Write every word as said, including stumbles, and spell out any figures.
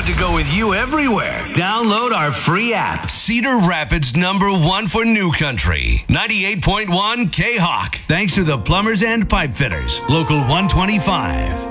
want to go with you everywhere. Download our free app. Cedar Rapids number one for New Country. ninety-eight point one K-Hawk. Thanks to the Plumbers and Pipe Fitters. Local one twenty-five.